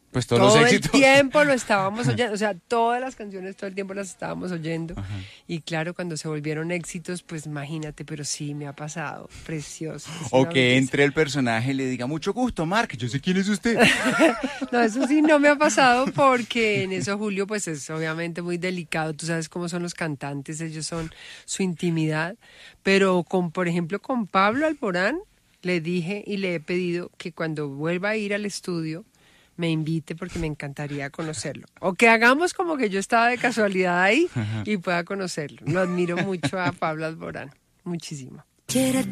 Pues todos los éxitos. Todo el tiempo lo estábamos oyendo, o sea, todas las canciones todo el tiempo las estábamos oyendo. Ajá. Y claro, cuando se volvieron éxitos, pues imagínate, pero sí me ha pasado, precioso. Es O una que belleza. entre el personaje y le diga, mucho gusto, Mark, yo sé quién es usted. No, eso sí no me ha pasado porque en eso, Julio, pues es obviamente muy delicado. Tú sabes cómo son los cantantes, ellos son su intimidad. Pero por ejemplo, con Pablo Alborán le dije y le he pedido que cuando vuelva a ir al estudio me invite porque me encantaría conocerlo. O que hagamos como que yo estaba de casualidad ahí y pueda conocerlo. Lo admiro mucho a Pablo Alborán, muchísimo.